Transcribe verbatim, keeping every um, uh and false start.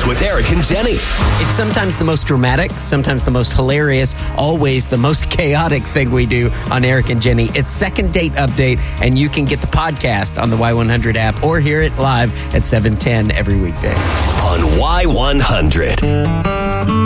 with Eric and Jenny. It's sometimes the most dramatic, sometimes the most hilarious, always the most chaotic thing we do on Eric and Jenny. It's Second Date Update, and you can get the podcast on the Y one hundred app or hear it live at seven ten every weekday. On Y one hundred.